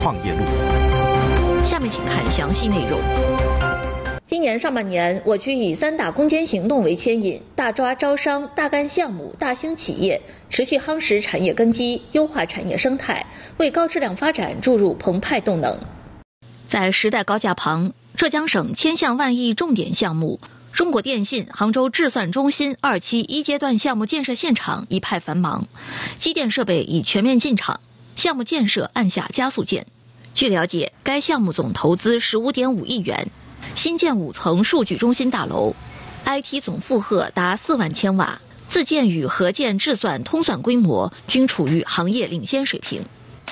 创业路。 下面请看详细内容。今年上半年，我区以3大攻坚行动为牵引，大抓招商、大干项目、大兴企业，持续夯实产业根基，优化产业生态，为高质量发展注入澎湃动能。在时代高架旁，浙江省千项万亿重点项目中国电信杭州智算中心2期1阶段项目建设现场一派繁忙，机电设备已全面进场，项目建设按下加速键。据了解，该项目总投资15.5亿元，新建5层数据中心大楼 ，IT 总负荷达4万千瓦，自建与合建智算通算规模均处于行业领先水平。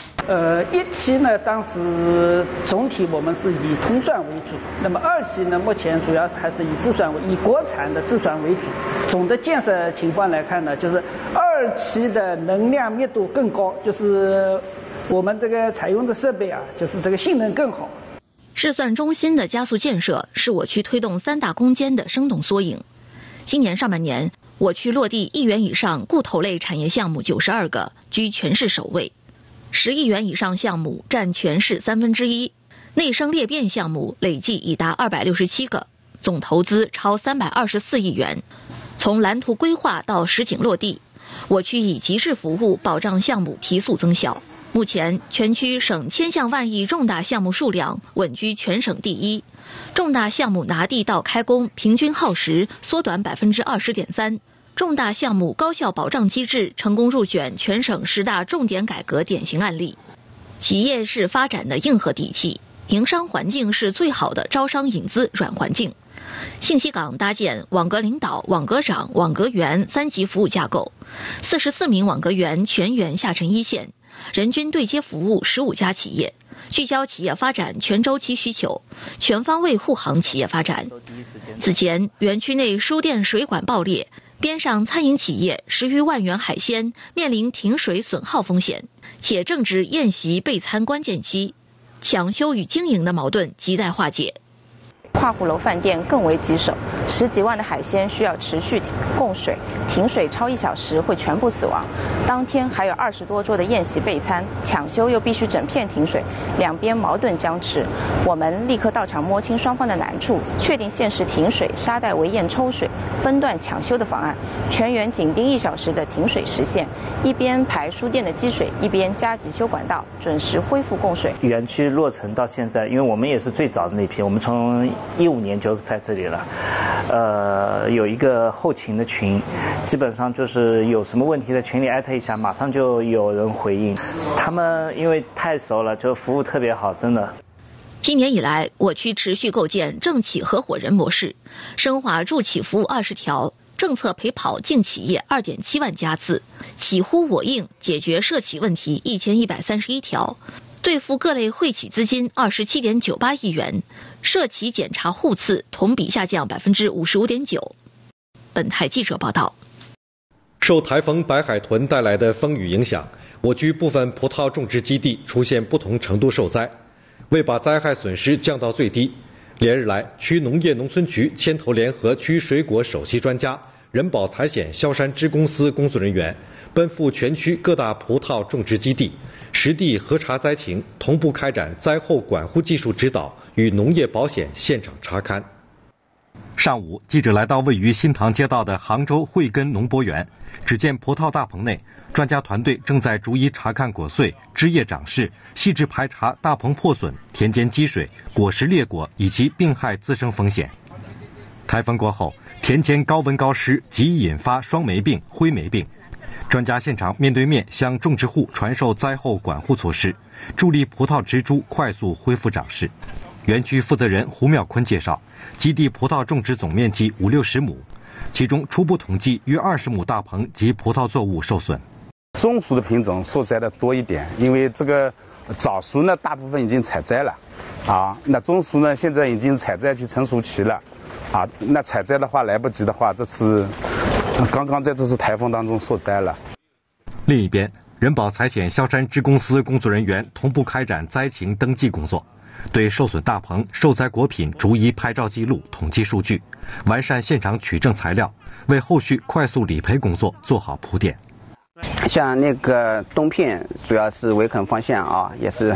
1期呢，当时总体我们是以通算为主，那么2期呢，目前主要还是以国产的智算为主。总的建设情况来看呢，就是2期的能量密度更高，就是我们这个采用的设备啊，就是这个性能更好。 智算中心的加速建设是我区推动3大攻坚的生动缩影。今年上半年，我区落地1亿元以上固投类产业项目92个，居全市首位；10亿元以上项目占全市1/3，内生裂变项目累计已达267个，总投资超324亿元。从蓝图规划到实景落地，我区以及时服务保障项目提速增效。目前，全区省千项万亿重大项目数量稳居全省第一，重大项目拿地到开工平均耗时缩短20.3%，重大项目高效保障机制成功入选全省10大重点改革典型案例。企业是发展的硬核底气，营商环境是最好的招商引资软环境。信息港搭建网格领导、网格长、网格员3级服务架构，44名网格员全员下沉一线，人均对接服务15家企业，聚焦企业发展全周期需求，全方位护航企业发展。此前，园区内输电水管爆裂，边上餐饮企业10余万元海鲜面临停水损耗风险，且正值宴席备餐关键期，抢修与经营的矛盾亟待化解。 跨户楼饭店更为棘手，10几万的海鲜需要持续供水，停水超1小时会全部死亡。当天还有20多桌的宴席备餐，抢修又必须整片停水，两边矛盾僵持。我们立刻到场摸清双方的难处，确定限时停水、沙袋围堰抽水、分段抢修的方案，全员紧盯1小时的停水时限，一边排输电的积水，一边加急修管道，准时恢复供水。 园区落成到现在，因为我们也是最早的那批，我们从15年就在这里了，有一个后勤的群，基本上就是有什么问题在群里艾特一下，马上就有人回应。他们因为太熟了，就服务特别好，真的。 今年以来，我区持续构建政企合伙人模式，深化助企服务20条，政策陪跑净企业2.7万家次，企呼我应解决涉企问题1131条。兑付各类惠企资金27.98亿元，涉企检查户次同比下降55.9%。本台记者报道。 受台风白海豚带来的风雨影响，我区部分葡萄种植基地出现不同程度受灾。为把灾害损失降到最低，连日来，区农业农村局牵头联合区水果首席专家、人保财险萧山支公司工作人员，奔赴全区各大葡萄种植基地，实地核查灾情，同步开展灾后管护技术指导与农业保险现场查勘。 上午，记者来到位于新塘街道的杭州惠根农播园，只见葡萄大棚内，专家团队正在逐一查看果穗、枝叶长势，细致排查大棚破损、田间积水、果实裂果以及病害滋生风险。台风过后，田间高温高湿极易引发双霉病、灰霉病。专家现场面对面向种植户传授灾后管护措施，助力葡萄植株快速恢复长势。园区负责人胡淼坤介绍，基地葡萄种植总面积50-60亩，其中初步统计约20亩大棚及葡萄作物受损。 中熟的品种受灾的多一点，因为这个早熟呢大部分已经采摘了，那中熟呢现在已经采摘期成熟期了，那采摘的话来不及的话，这次刚刚在这次台风当中受灾了。 另一边，人保财险萧山支公司工作人员同步开展灾情登记工作，对受损大棚、受灾果品逐一拍照记录、统计数据，完善现场取证材料，为后续快速理赔工作做好铺垫。 像那个东片主要是围垦方向也是